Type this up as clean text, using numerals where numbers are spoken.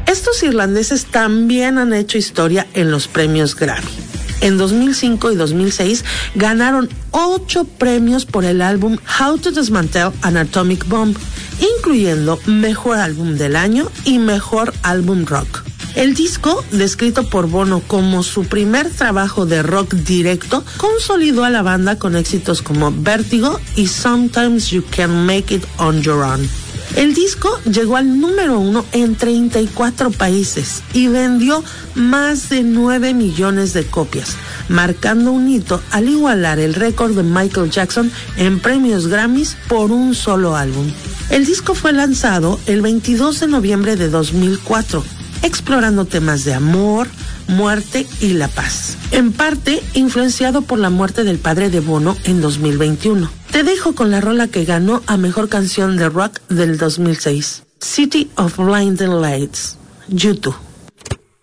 Estos irlandeses también han hecho historia en los premios Grammy. En 2005 y 2006 ganaron 8 premios por el álbum How to Dismantle an Atomic Bomb, incluyendo Mejor Álbum del Año y Mejor Álbum Rock. El disco, descrito por Bono como su primer trabajo de rock directo, consolidó a la banda con éxitos como Vertigo y Sometimes You Can Make It On Your Own. El disco llegó al número 1 en 34 países y vendió más de 9 millones de copias, marcando un hito al igualar el récord de Michael Jackson en premios Grammys por un solo álbum. El disco fue lanzado el 22 de noviembre de 2004, explorando temas de amor, muerte y la paz. En parte, influenciado por la muerte del padre de Bono en 2021. Te dejo con la rola que ganó a Mejor Canción de Rock del 2006, City of Blinding Lights, U2.